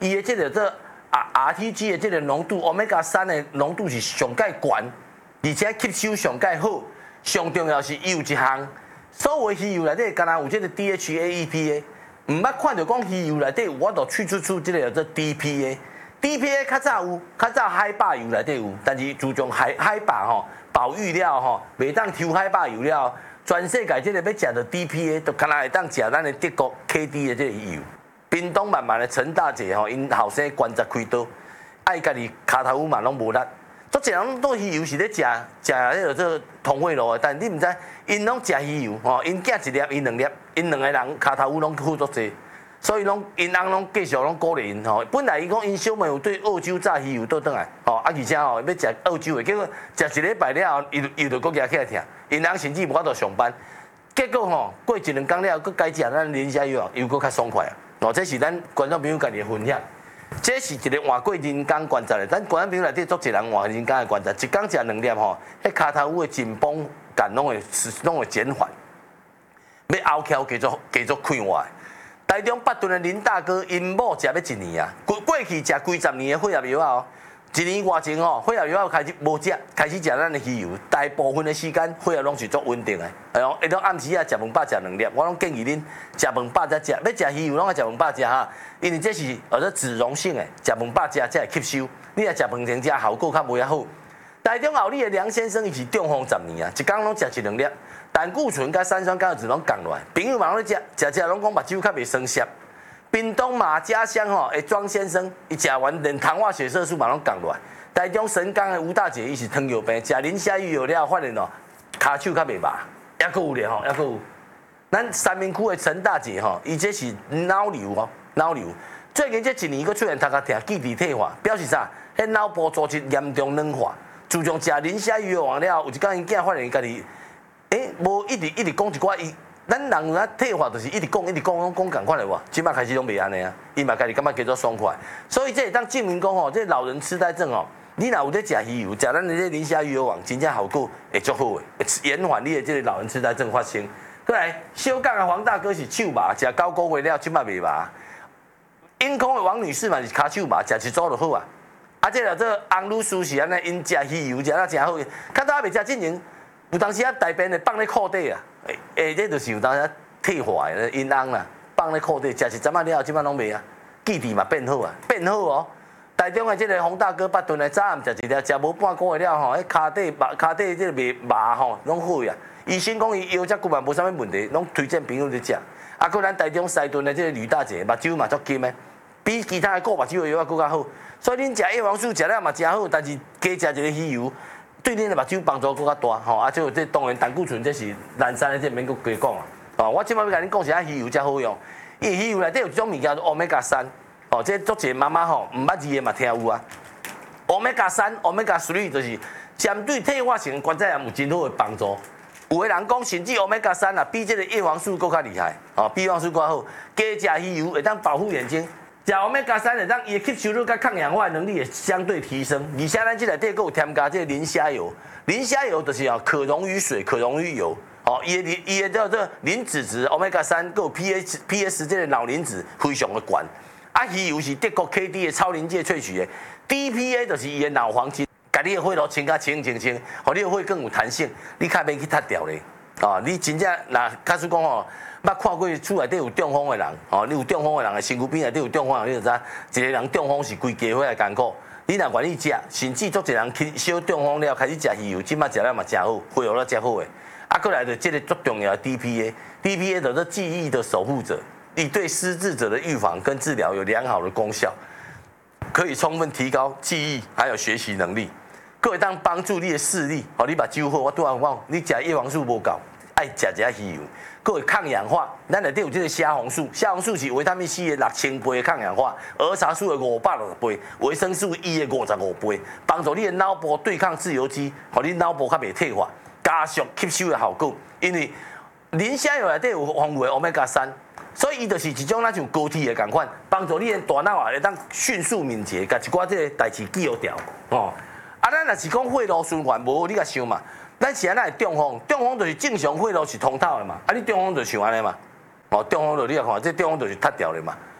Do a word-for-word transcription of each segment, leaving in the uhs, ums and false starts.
伊的这个这 R T G 的这个浓度 ，Omega 三的浓度是上介悬，而且吸收上介好。上重要是伊有一项，所有鱼油内底敢若有这个 D H A E P A， 唔捌看到讲鱼油内底有我都去出出这个叫做 D P A。D P A 较早有，较早海霸油内底有，但是自从海海霸吼保育了吼，袂当抽海霸油了，全世界这个要食到 D P A， 都敢若会当食咱的德国 K D 的这个油。屏东慢慢的陈大姐吼，因后生关节开刀，爱家己骹头嘛拢无力。足侪人都鱼油是咧食食迄个做通血路的，但你毋知因拢食鱼油吼，因囝一粒，因两粒，因两个人骹头拢好足济。所以拢因翁拢继续拢鼓励因吼，本来伊讲因小妹有对澳洲炸鱼油倒转来，吼啊而且吼要食澳洲的，结果食一礼拜了后，伊又就搁举起来听，因翁甚至无法度上班，结果吼过一两工了，搁改食咱磷虾油又搁较爽快啊！哦，这是咱观众朋友家己的分享，这是一个换过人工观察的，咱观众朋友内底足侪人换人工的观察，一工食两粒吼，迄骹头有的紧绷感拢会拢会减缓，要后翘继续继续开换。台中北屯的林大哥，因某食要一年啊，过过去食几十年的血压药啊，一年外前吼，血压药开始无食，开始食咱的鱼油，大部分的时间血压拢是足稳定的。哎呦，一到暗时啊，食饭饱食两粒，我拢建议恁食饭饱才食，要食鱼油拢要食饭饱食哈，因为这是或者脂溶性的，食饭饱食才会吸收。你若食饭前食效果较无遐好。台中后里的梁先生伊是中风十年啊，一工拢食一两粒。胆固醇甲三酸甘油酯拢降落来，朋友嘛拢咧食，食食拢讲目睭较袂酸涩。屏东马家乡吼的庄先生，伊食完连糖化血色素嘛拢降落来。台中神冈的吴大姐伊是糖尿病，食磷虾鱼油了，发现哦，骹手较袂麻，还佫有咧吼，还佫有。咱三明区的陈大姐吼，伊这是脑瘤哦，脑瘤。最近这一年佫出现头壳疼、记忆退化，表示啥？迄脑部组织严重软化。自从食磷虾鱼油完了，有一天因囝发现家己。诶，无一直一直讲一寡伊，咱人啊退化就是一直讲一直讲讲讲共款的哇，即摆开始拢袂安尼啊，伊嘛家己感觉叫做爽快，所以这会当证明讲吼，这老人痴呆症哦，你若有咧食鱼油，食咱的这磷虾鱼油网，真正效果会足好的，延缓你的这个老人痴呆症发生。过来，小港的黄大哥是手麻，食九个月了，即摆袂麻。因空的王女士嘛是骹手麻，食一组就好啊。啊，这个这翁女士是安尼，因食鱼油食啊真好，较早袂食进前。有当时啊，大便会放咧裤底啊，诶，这就是有当时退化的因翁啦，放咧裤底，食一阵仔了后，即摆拢袂啊，记忆嘛变好啊，变好哦。台中的这个洪大哥北屯的早暗食一粒，食无半个月了吼，迄骹底麻骹底这个麻麻吼，拢好呀。医生讲伊腰脊骨嘛无啥物问题，拢推荐朋友去食。啊，搁咱台中西屯的这个吕大姐，目睭嘛足金的，比其他的顾目睭的药啊搁较好。所以恁食叶黄素食了嘛真好，但是加食一个鱼油。对恁的目睭帮助更较大，吼，啊，就这当然胆固醇这是南山的，这免搁加讲啊。哦，我即摆要甲恁讲一下鱼油才好用，因为鱼油内底有一种物件叫 Omega 三，哦，这足侪妈妈吼毋捌字的嘛听有啊。Omega 三、Omega 三就是针对退化性关节炎有真好的帮助。有的人讲甚至 Omega 三啊，比这个叶黄素搁较厉害，哦，比叶黄素搁好，加食鱼油会当保护眼睛。食 Omega 三会当伊的吸收率甲抗氧化能力会相对提升，而且咱这内底佫有添加这个磷虾油，磷虾油就是哦可溶于水、可溶于油，哦，伊的伊的叫做磷脂质 Omega 三，佫有 pH pH 这个脑磷脂非常的悬，啊，鱼油是德国 K D 的超临界萃取的 ，D P A 就是伊的脑黄金，甲你的血路清甲清清清，互你的血更有弹性，你较免去塌掉咧，啊，你真正若假使讲吼。捌看过厝内底有中风的人，哦，你有中风的人的身躯边内底有中风的人，你就知一个人中风是规家伙来艰苦。你若愿意食，甚至足一人去小中风了开始食鱼油，即摆食了嘛真好，恢复了真好的。啊，过来就这个最重要的 D P A，D P A 就是记忆的守护者，你对失智者的预防跟治疗有良好的功效，可以充分提高记忆还有学习能力，可会当帮助你的视力。哦，你目睭好，我拄仔讲，你食叶黄素无够，爱食一下鱼油。佫会抗氧化，咱内底有这个虾红素，虾红素是维他命 C 的六千倍的抗氧化，儿茶素的五百六十倍，维生素 E 的五十五倍，帮助你的脑部对抗自由基，互你脑部较袂退化，加速吸收的效果。因为磷虾油内底有丰富的 Omega 三，所以伊就是一种咱像高铁的共款，帮助你的大脑啊会当迅速敏捷，甲一寡这个代志记好掉。哦，啊，咱若是讲血路循环无，你甲想嘛？咱是安那会中风，中风就是正常血路是通透的嘛，啊你中风就像安尼嘛，哦中风就你来看，这中风就是塌掉的嘛，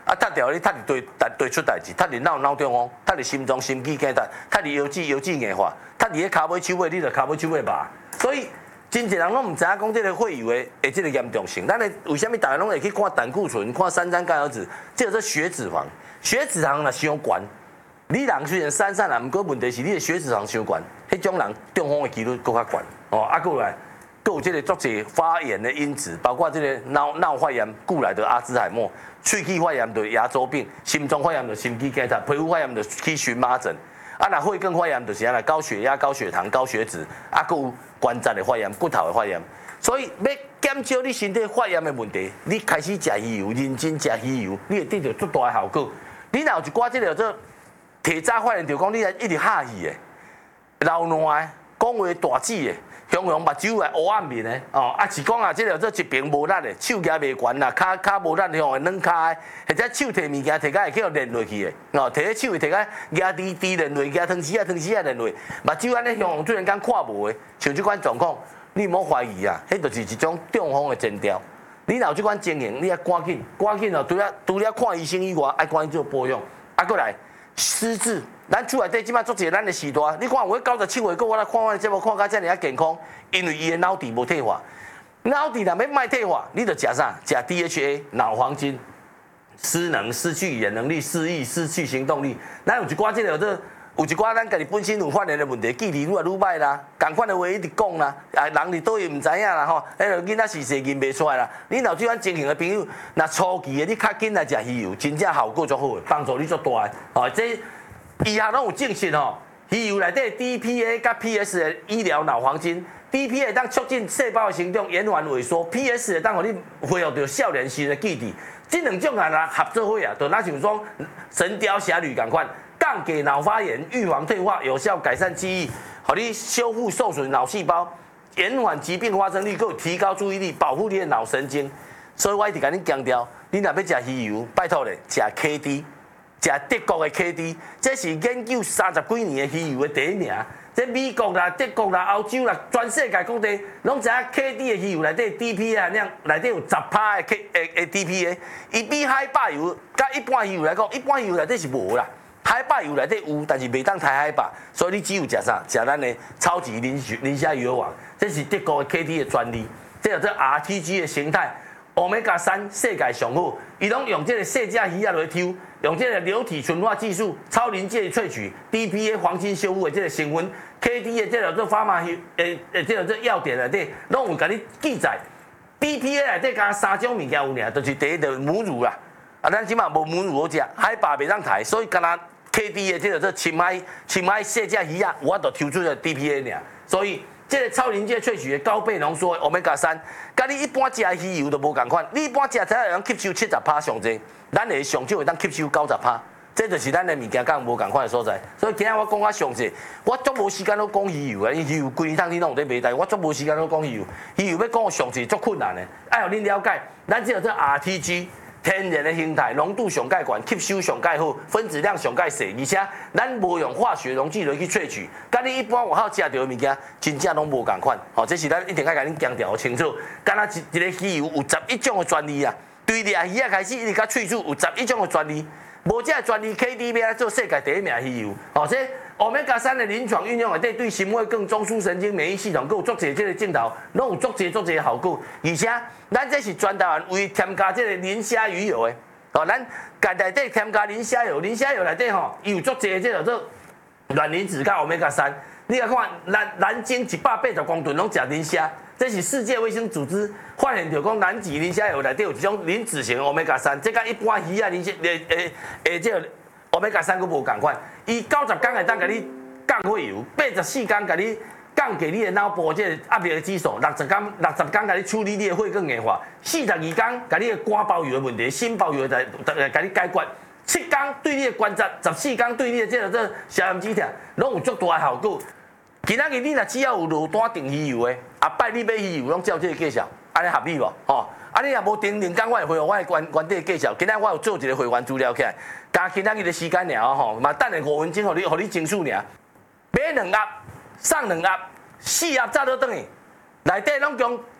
啊，踢掉你踢伫对对出代志，踢伫脑脑中风，踢伫心脏心肌梗塞，踢伫腰子腰子硬化，踢伫迄骹尾手尾，你就骹尾手尾麻。所以真侪人拢唔知影讲这个血油的诶，这个严重性。咱诶为虾米大家拢会去看胆固醇、看三酸甘油酯，这个是血脂肪，血脂肪若伤悬。你人虽然瘦瘦啦，毋过问题是你的血脂肪伤悬，迄种人中风的几率搁较悬。哦，啊，过来，搁有这个足侪发炎的因子，包括这个脑脑发炎，故来的阿兹海默；喙齿发炎就牙周病；心脏发炎就心肌梗塞；皮肤发炎就去荨麻疹。啊，若血管发炎就是安尼，高血压、高血糖、高血脂，啊，搁有关节的发炎、骨头的发炎。所以要减少你身体发炎的问题，你开始食鱼油，认真食鱼油，你会得到足大的效果。你若有一寡这个做体早发炎，就讲你一直哈气的、流烂的、讲话大舌的、形容目睭的乌暗面的，哦，啊是讲啊，这个做一边无力的，手举袂悬啦，骹骹无力向会软骹的，或者手摕物件摕甲会叫连落去的，哦，摕个手摕甲压低低连落，压汤匙啊汤匙啊连落，目睭安尼向突然间看无的，像这款状况，你莫怀疑啊，迄就是一种中风的征兆。你若有这款情形，你要赶紧赶紧哦，除了除了看医生以外，爱赶紧做保养，啊，过来。失智，咱厝内底即摆做者咱的时代，你看有九十七岁，个我来看我的节目，看甲遮尔啊健康，因为伊的脑底无退化。脑底若要卖退化，你着食啥？食 D H A 脑黄金，失能、失去语言能力、失忆、失去行动力。咱有一寡即个做，有一寡咱家己本身有发炎的问题，记忆愈来愈歹啦，共款的话一直讲啦，啊人伫倒位毋知影啦吼，迄个囡仔是谁认袂出来啦。你若即款情形的朋友，若初期的你较紧来食鱼油，真正效果足好，帮助你足大的。哦，这医学拢有证实吼，鱼油内底 D P A 甲 P S 的医疗脑黄金 ，D P A 当促进细胞的成长、延缓萎缩 ，P S 当互你恢复到少年时的记忆。这两种啊，人合作伙啊，就那像说《神雕侠侣》共款。降解脑发炎，预防退化，有效改善记忆，好你修复受损脑细胞，延缓疾病发生率，够提高注意力，保护你的脑神经。所以我一直跟你强调，你若要食鱼油，拜托咧，食 K D， 食德国的 K D， 这是研究三十几年的鱼油的第一名。这美国啦、德国啦、欧洲啦，全世界各地拢知影 K D 的鱼油内底 D P A 量内底有十趴的 K 诶诶 D P A， 伊比海霸油甲一般鱼油来讲，一般鱼油内底是无啦。海霸油内底有，但是袂当太海霸，所以你只有食啥？食咱的超级磷磷虾鱼油王，这是德国的 K D 的专利，这叫做 R T G 的形态。Omega 三世界上好，伊拢用这个细只鱼啊来抽，用这个流体纯化技术、超临界萃取 D P A 黄金修复的这个成分 ，K D 的这个做法嘛，诶诶，这个做要点内底拢有甲你记载。D P A 内底加三种物件有尔，就是第一就是母乳啦，啊，咱即马无母乳好食，海霸袂当刣，所以干那。K D 的这个做深海深海细只鱼啊，有法度抽出了 D P A 尔，所以这个超临界萃取的高倍浓缩的 Omega 三，甲你一般食鱼油都无共款。你一般食才会当吸收七十趴上济，咱的上少会当吸收九十趴，这就是咱的物件讲无共款的所在。所以今日我讲较详细，我足无时间都讲鱼油啊，因为鱼油规年通你拢有在卖，但我足无时间都讲鱼油。鱼油要讲详细足困难的，爱互恁了解，咱这个做 R T G。天然的形态，浓度上介悬，吸收上介好，分子量上介细，而且咱无用化学溶剂来去萃取，甲你一般外口食到的物件，真正拢无共款。吼，这是咱一定要甲恁强调清楚。敢若一一个鱼油有十一种的专利啊，对掠鱼啊开始一直到喙齿有十一种的专利，无这专利 K D 要来做世界第一名鱼油。吼，这 Omega 三的临床运用内底对心血管、中枢神经、免疫系统，佮有足侪这个镜头，拢有足侪足侪效果，而且。咱这是全台湾为添加这个磷虾鱼油的，哦，咱家内底添加磷虾油，磷虾油内底吼，有足侪这个做卵磷脂甲 Omega 三。你来看南南京一百八十公吨拢食磷虾，这是世界卫生组织发现着讲南极磷虾油内底有一种磷脂型 Omega 三，这甲一般鱼啊磷虾诶诶诶这个 Omega 三佫无共款，伊九十天会当甲你降血油，八十四天甲你。降低你的脑部这压力的指数，六十天六十天，甲你处理你的血管硬化；四十二天，甲你的肝包油的问题、心包油来来甲你解决；七天对你的关节，十四天对你的这个这消炎止痛，拢有足大的效果。今仔日你若只要有落单订鱼油的，下摆你买鱼油拢照这个介绍，安尼合理无？吼，啊你若无订订讲我会回我的原原底介绍，今仔我有做一个会员资料起来，加今仔日的时间尔吼，嘛等下五分钟，互你互你清楚尔，买两盒。送两盒，四盒早都转去，内底拢用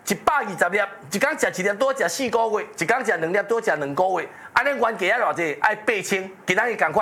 一百二十粒，一工食一粒多食四个月，一工食两粒多食两个月，安尼原价要偌济？爱八千，今仔日赶快。